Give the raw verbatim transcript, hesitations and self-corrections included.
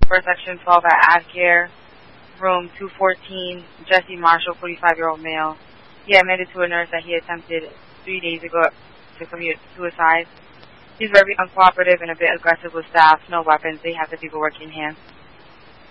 for Section twelve at AdCare, room two fourteen, Jesse Marshall, forty-five-year-old male. He admitted to a nurse that he attempted three days ago to commit suicide. He's very uncooperative and a bit aggressive with staff. No weapons. They have the paperwork in hand.